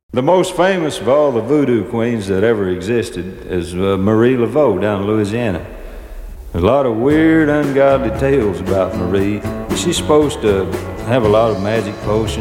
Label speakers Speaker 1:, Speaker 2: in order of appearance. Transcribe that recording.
Speaker 1: The most famous of all the voodoo queens that ever existed is Marie Laveau down in Louisiana. There's a lot of weird, ungodly tales about Marie. She's supposed to have a lot of magic potions.